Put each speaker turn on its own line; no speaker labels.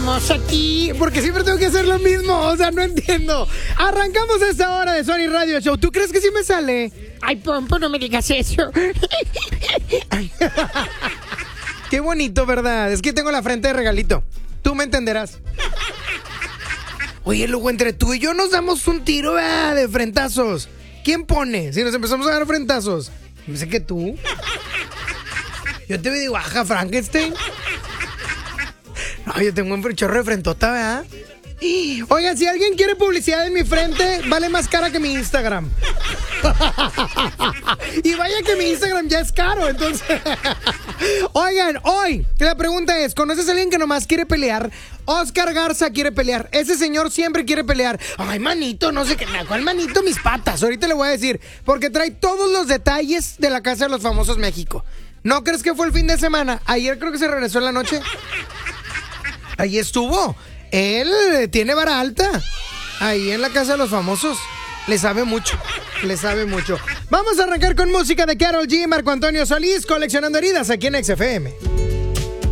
estamos aquí. Porque siempre tengo que hacer lo mismo. O sea, no entiendo. Arrancamos esta hora de Sony Radio Show. ¿Tú crees que sí me sale?
Ay, Pompo, no me digas eso.
Qué bonito, ¿verdad? Es que tengo la frente de regalito. Tú me entenderás. Oye, luego entre tú y yo nos damos un tiro de frentazos. ¿Quién pone? Si nos empezamos a dar frentazos. No sé que tú. Yo te digo, baja Frankenstein. No, yo tengo un chorro de frentota, ¿verdad? Oigan, si alguien quiere publicidad en mi frente, vale más cara que mi Instagram. Y vaya que mi Instagram ya es caro, entonces. Oigan, hoy la pregunta es, ¿conoces a alguien que nomás quiere pelear? Oscar Garza quiere pelear. Ese señor siempre quiere pelear. Ay, manito, no sé qué. ¿Cuál manito? Mis patas. Ahorita le voy a decir. Porque trae todos los detalles de la Casa de los Famosos México. ¿No crees que fue el fin de semana? Ayer creo que se regresó en la noche. Ahí estuvo. Él tiene vara alta. Ahí en la Casa de los Famosos. Le sabe mucho. Le sabe mucho. Vamos a arrancar con música de Karol G, Marco Antonio Solís, Coleccionando Heridas aquí en XFM.